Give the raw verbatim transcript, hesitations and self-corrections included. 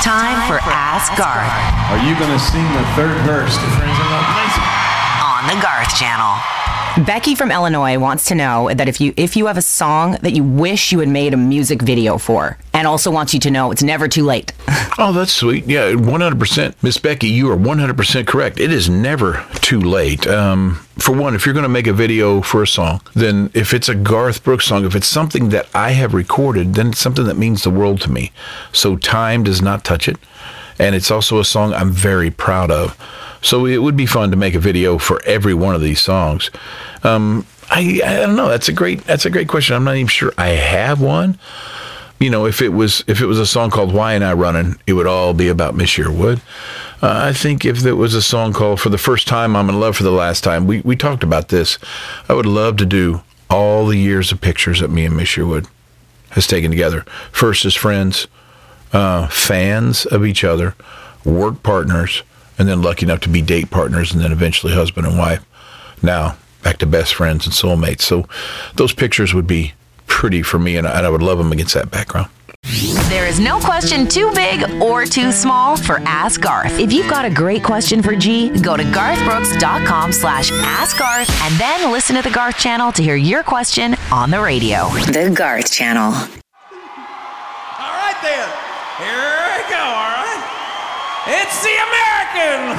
Time for Ask Garth. Are you going to sing the third verse to Friends in Low Places? On the Garth Channel. Becky from Illinois wants to know that if you if you have a song that you wish you had made a music video for, and also wants you to know it's never too late. Oh, that's sweet. Yeah, one hundred percent. Miss Becky, you are one hundred percent correct. It is never too late. Um, for one, if you're going to make a video for a song, then if it's a Garth Brooks song, if it's something that I have recorded, then it's something that means the world to me. So time does not touch it. And it's also a song I'm very proud of. So it would be fun to make a video for every one of these songs. Um, I, I don't know. That's a great that's a great question. I'm not even sure I have one. You know, if it was if it was a song called Why Ain't I Running, it would all be about Miss Yearwood. Uh, I think if there was a song called For the First Time, I'm in Love for the Last Time, we, we talked about this. I would love to do all the years of pictures that me and Miss Yearwood has taken together. First as friends, uh, fans of each other, work partners, and then lucky enough to be date partners, and then eventually husband and wife. Now, back to best friends and soulmates. So those pictures would be pretty for me, and I, and I would love them against that background. There is no question too big or too small for Ask Garth. If you've got a great question for G, go to garthbrooks.com slash Ask Garth and then listen to the Garth Channel to hear your question on the radio. The Garth Channel. All right then, here we go, all right? It's the American